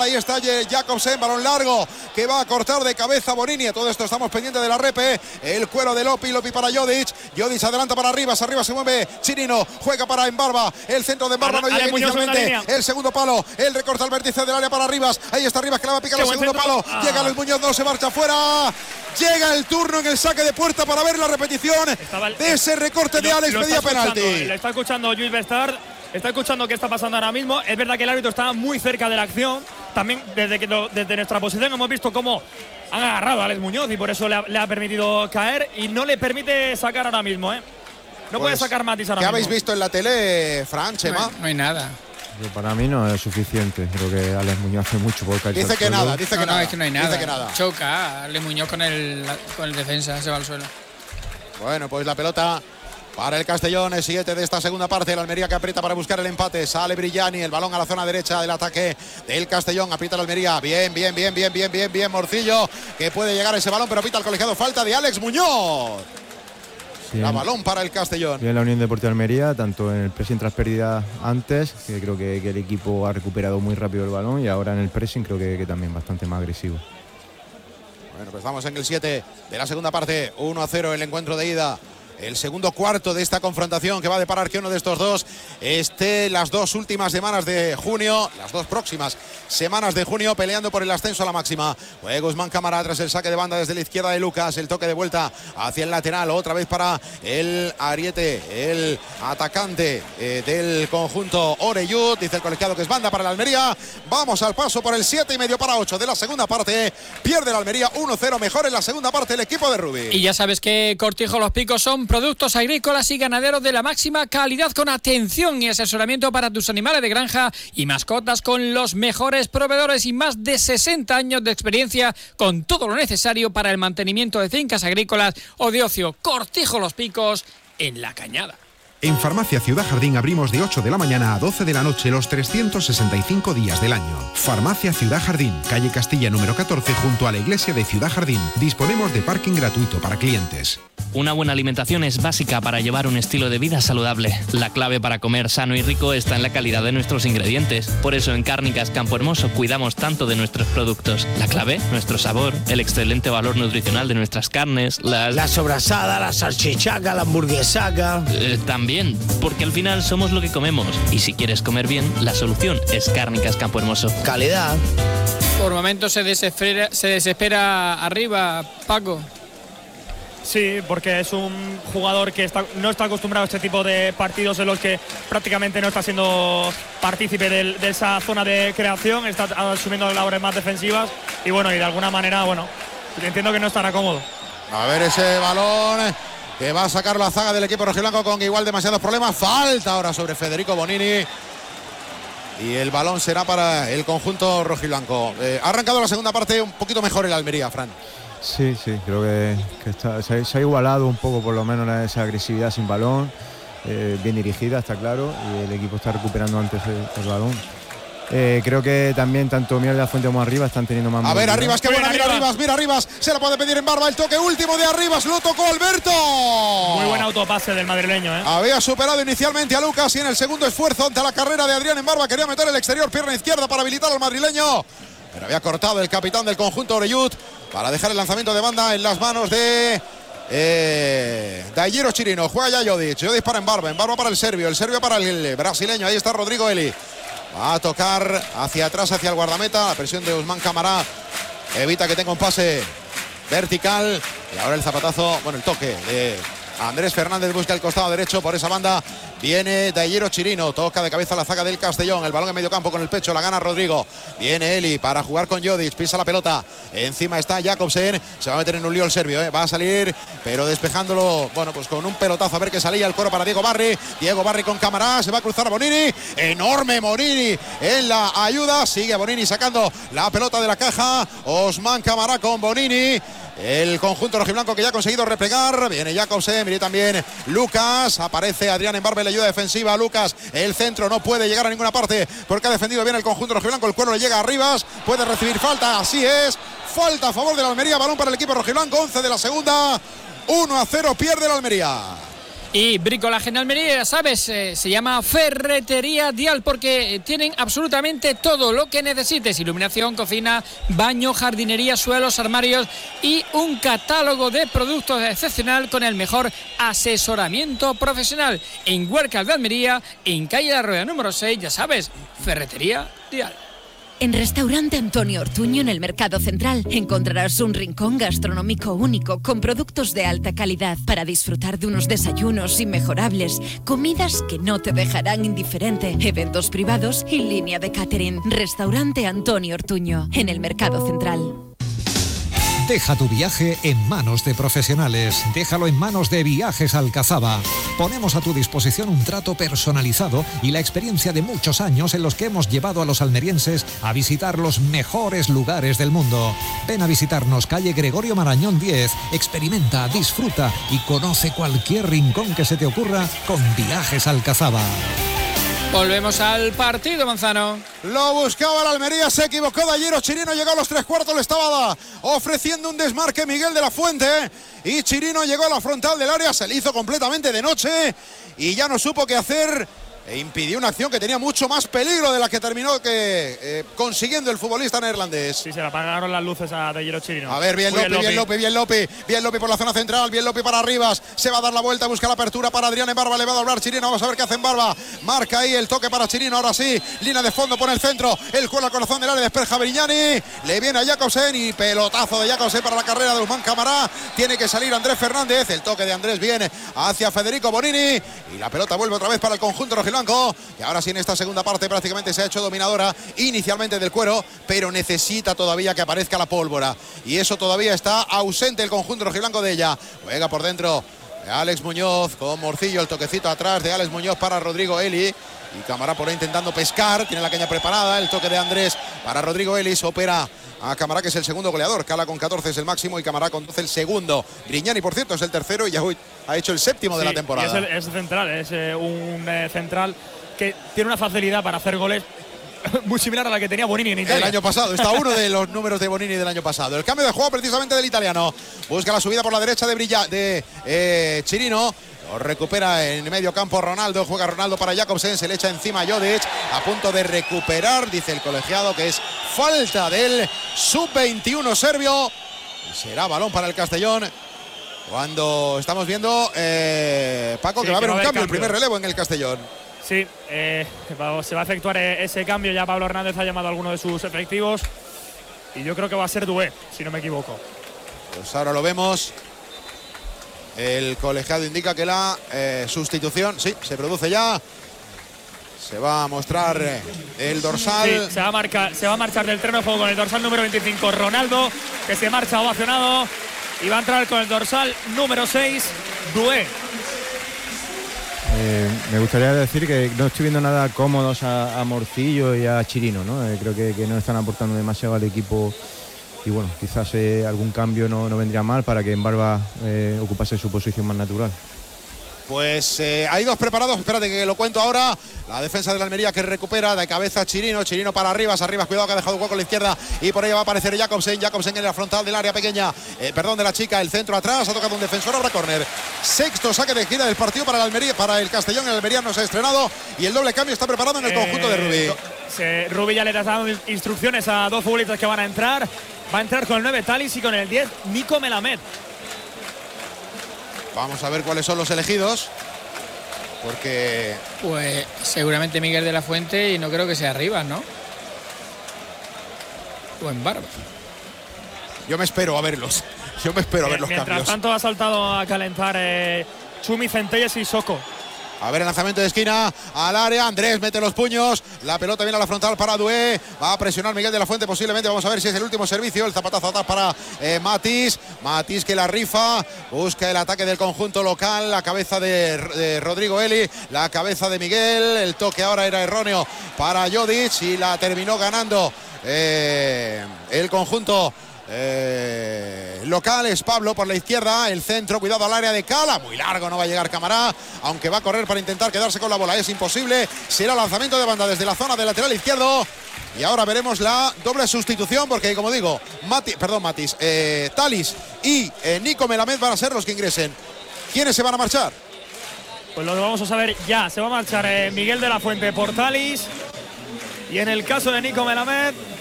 ahí está Jacobsen, balón largo que va a cortar de cabeza Bonini. Todo esto estamos pendientes de la repe. El cuero de Lopi para Jodic. Jodic adelanta para arriba se mueve Chirino, juega para Embarba. El centro de Embarba no llega inicialmente. El segundo palo, el recorta al vértice del área para Rivas. Ahí está Rivas que la va a picar el segundo palo. Llega Luis Muñoz, no se marcha fuera. Llega el turno en el saque de puerta para ver la repetición de ese recorte de Alex, pedía penalti. Le está escuchando Lluís Bestard. Está escuchando qué está pasando ahora mismo. Es verdad que el árbitro está muy cerca de la acción. También desde nuestra posición hemos visto cómo han agarrado a Alex Muñoz y por eso le ha permitido caer y no le permite sacar ahora mismo. No puede sacar Matis ahora mismo. ¿Qué habéis visto en la tele, Fran, Chema? No hay nada. Para mí no es suficiente. Creo que Alex Muñoz hace mucho por caer. Dice que nada, dice que nada. No, es que no hay nada. Dice que nada. Choca Alex Muñoz con el defensa, se va al suelo. Bueno, pues la pelota para el Castellón, el siguiente de esta segunda parte. El Almería que aprieta para buscar el empate. Sale Brillani, el balón a la zona derecha del ataque del Castellón. Aprieta el Almería. Bien, Morcillo, que puede llegar ese balón, pero pita el colegiado. Falta de Alex Muñoz. La balón para el Castellón. Bien la Unión Deportiva Almería, tanto en el pressing tras pérdida antes, que creo que el equipo ha recuperado muy rápido el balón, y ahora en el pressing creo que también bastante más agresivo. Bueno, pues vamos en el 7 de la segunda parte. 1-0 el encuentro de ida. El segundo cuarto de esta confrontación que va a deparar que uno de estos dos esté las dos últimas semanas de junio, las dos próximas semanas de junio, peleando por el ascenso a la máxima. Juega Guzmán Cámara tras el saque de banda desde la izquierda de Lucas. El toque de vuelta hacia el lateral, otra vez para el ariete, el atacante del conjunto Oreyud. Dice el colegiado que es banda para la Almería. Vamos al paso por el 7,5 para 8 de la segunda parte. Pierde la Almería 1-0, mejor en la segunda parte el equipo de Rubí. Y ya sabes que Cortijo Los Picos son productos agrícolas y ganaderos de la máxima calidad, con atención y asesoramiento para tus animales de granja y mascotas, con los mejores proveedores y más de 60 años de experiencia con todo lo necesario para el mantenimiento de fincas agrícolas o de ocio. Cortijo Los Picos, en La Cañada. En Farmacia Ciudad Jardín abrimos de 8 de la mañana a 12 de la noche los 365 días del año. Farmacia Ciudad Jardín, calle Castilla número 14, junto a la iglesia de Ciudad Jardín. Disponemos de parking gratuito para clientes. Una buena alimentación es básica para llevar un estilo de vida saludable. La clave para comer sano y rico está en la calidad de nuestros ingredientes. Por eso en Cárnicas Campo Hermoso cuidamos tanto de nuestros productos. La clave, nuestro sabor, el excelente valor nutricional de nuestras carnes, la sobrasada, la salchichaca, la hamburguesaca. También, porque al final somos lo que comemos. Y si quieres comer bien, la solución es Cárnicas Campo Hermoso. Calidad. Por momentos se desespera arriba, Paco. Sí, porque es un jugador que no está acostumbrado a este tipo de partidos en los que prácticamente no está siendo partícipe de esa zona de creación, está asumiendo labores más defensivas y bueno, y de alguna manera, bueno, entiendo que no estará cómodo. A ver ese balón que va a sacar la zaga del equipo rojiblanco con igual demasiados problemas. Falta ahora sobre Federico Bonini. Y el balón será para el conjunto rojiblanco. Ha arrancado la segunda parte un poquito mejor el Almería, Fran. Sí, creo que se ha igualado un poco por lo menos esa agresividad sin balón, bien dirigida, está claro, y el equipo está recuperando antes el balón. Creo que también tanto Miguel de la Fuente como Arribas están teniendo más. A ver, Arribas, qué buena, mira Arribas, se la puede pedir en Barba, el toque último de Arribas, lo tocó Alberto. Muy buen autopase del madrileño, Había superado inicialmente a Lucas y en el segundo esfuerzo ante la carrera de Adrián en Barba quería meter el exterior, pierna izquierda para habilitar al madrileño, pero había cortado el capitán del conjunto Oreyud para dejar el lanzamiento de banda en las manos de Daillero Chirino. Juega ya Jodic para en Barba para el serbio para el brasileño. Ahí está Rodrigo Eli. Va a tocar hacia atrás, hacia el guardameta. La presión de Guzmán Cámara evita que tenga un pase vertical. Y ahora el zapatazo, el toque de Andrés Fernández busca el costado derecho por esa banda. Viene Daillero Chirino, toca de cabeza la zaga del Castellón. El balón en medio campo con el pecho, la gana Rodrigo. Viene Eli para jugar con Jodic, pisa la pelota. Encima está Jacobsen, se va a meter en un lío el serbio, va a salir, pero despejándolo, pues con un pelotazo a ver qué salía. El coro para Diego Barri. Diego Barri con Cámara, se va a cruzar a Bonini. Enorme Bonini en la ayuda. Sigue Bonini sacando la pelota de la caja. Osman Cámara con Bonini. El conjunto rojiblanco que ya ha conseguido replegar. Viene Jacobsen, viene también Lucas. Aparece Adrián en Barba en la ayuda defensiva. Lucas, el centro no puede llegar a ninguna parte porque ha defendido bien el conjunto rojiblanco. El cuero le llega a Rivas. Puede recibir falta, así es. Falta a favor de la Almería. Balón para el equipo rojiblanco. 11 de la segunda. 1-0 pierde la Almería. Y Bricolaje en Almería, ya sabes, se llama Ferretería Dial porque tienen absolutamente todo lo que necesites: iluminación, cocina, baño, jardinería, suelos, armarios y un catálogo de productos excepcional con el mejor asesoramiento profesional. En Huércal de Almería, en calle La Rueda número 6, ya sabes, Ferretería Dial. En Restaurante Antonio Ortuño, en el Mercado Central, encontrarás un rincón gastronómico único con productos de alta calidad para disfrutar de unos desayunos inmejorables, comidas que no te dejarán indiferente, eventos privados y línea de catering. Restaurante Antonio Ortuño, en el Mercado Central. Deja tu viaje en manos de profesionales. Déjalo en manos de Viajes Alcazaba. Ponemos a tu disposición un trato personalizado y la experiencia de muchos años en los que hemos llevado a los almerienses a visitar los mejores lugares del mundo. Ven a visitarnos, calle Gregorio Marañón 10. Experimenta, disfruta y conoce cualquier rincón que se te ocurra con Viajes Alcazaba. Volvemos al partido, Manzano. Lo buscaba la Almería, se equivocó Dallero. Chirino llegó a los 3/4, le estaba ofreciendo un desmarque Miguel de la Fuente. Y Chirino llegó a la frontal del área, se le hizo completamente de noche y ya no supo qué hacer. E impidió una acción que tenía mucho más peligro de la que terminó consiguiendo el futbolista neerlandés. Sí, se le apagaron las luces a Dallero Chirino. A ver, bien Lopi por la zona central, bien Lopi para Arribas, se va a dar la vuelta, busca la apertura para Adrián en Barba, le va a doblar Chirino, vamos a ver qué hace en Barba, marca ahí el toque para Chirino, ahora sí, línea de fondo, pone el centro, el juego al corazón del área, despeja Brignani, le viene a Jakobsen y pelotazo de Jakobsen para la carrera de Usman Camará, tiene que salir Andrés Fernández, el toque de Andrés viene hacia Federico Bonini y la pelota vuelve otra vez para el conjunto rojiblanco. Y ahora sí, en esta segunda parte prácticamente se ha hecho dominadora inicialmente del Cuero, pero necesita todavía que aparezca la pólvora y eso todavía está ausente el conjunto rojiblanco de ella. Juega por dentro de Alex Muñoz con Morcillo, el toquecito atrás de Alex Muñoz para Rodrigo Eli y Camará por ahí intentando pescar, tiene la caña preparada, el toque de Andrés para Rodrigo Eli, opera a Camará, que es el segundo goleador. Cala con 14 es el máximo y Camará con 12 el segundo. Brignani, por cierto, es el tercero y ya ha hecho el séptimo de la temporada. Es central, es un central que tiene una facilidad para hacer goles muy similar a la que tenía Bonini en Italia. El año pasado, está uno de los números de Bonini del año pasado. El cambio de juego precisamente del italiano. Busca la subida por la derecha de Chirino. Lo recupera en medio campo Ronaldo, juega Ronaldo para Jakobsen, se le echa encima a Jodic, a punto de recuperar, dice el colegiado que es falta del sub-21 serbio. Y será balón para el Castellón. Cuando estamos viendo, Paco, sí, que va a haber un cambio, el primer relevo en el Castellón. Sí, se va a efectuar ese cambio, ya Pablo Hernández ha llamado a alguno de sus efectivos y yo creo que va a ser Doué, si no me equivoco. Pues ahora lo vemos. El colegiado indica que la sustitución, sí, se produce ya. Se va a mostrar el dorsal. Sí, se va a marchar del terreno de juego con el dorsal número 25, Ronaldo, que se marcha ovacionado. Y va a entrar con el dorsal número 6, Doué. Me gustaría decir que no estoy viendo nada cómodos a Morcillo y a Chirino, ¿no? Creo que no están aportando demasiado al equipo. Y bueno, quizás algún cambio no vendría mal para que en Barba ocupase su posición más natural. Pues hay dos preparados, espérate que lo cuento ahora. La defensa de la Almería que recupera de cabeza Chirino para Arribas, cuidado que ha dejado un hueco a la izquierda y por ella va a aparecer Jakobsen en la frontal del área pequeña, de la chica, el centro atrás, ha tocado un defensor, ahora córner. Sexto saque de gira del partido para la Almería, para el Castellón. El Almería no se ha estrenado y el doble cambio está preparado en el conjunto de Rubí. Rubí ya le está dando instrucciones a dos futbolistas que van a entrar. Va a entrar con el 9 Talis y con el 10 Nico Melamed. Vamos a ver cuáles son los elegidos. Porque... pues seguramente Miguel de la Fuente y no creo que sea Arribas, ¿no? O en Barba. Yo me espero a verlos. Mientras mientras tanto ha saltado a calentar Chumi, Centelles y Soko. A ver el lanzamiento de esquina al área. Andrés mete los puños. La pelota viene a la frontal para Doué. Va a presionar Miguel de la Fuente posiblemente. Vamos a ver si es el último servicio. El zapatazo atrás para Matis. Matis que la rifa. Busca el ataque del conjunto local. La cabeza de Rodrigo Eli. La cabeza de Miguel. El toque ahora era erróneo para Jodic. Y la terminó ganando el conjunto local. Es Pablo por la izquierda, el centro, cuidado al área de Cala, muy largo, no va a llegar Camará, aunque va a correr para intentar quedarse con la bola, es imposible. Será lanzamiento de banda desde la zona del lateral izquierdo y ahora veremos la doble sustitución porque, como digo, Talis y Nico Melamed van a ser los que ingresen. ¿Quiénes se van a marchar? Pues lo vamos a saber ya. Se va a marchar Miguel de la Fuente por Thalys. Y en el caso de Nico Melamed,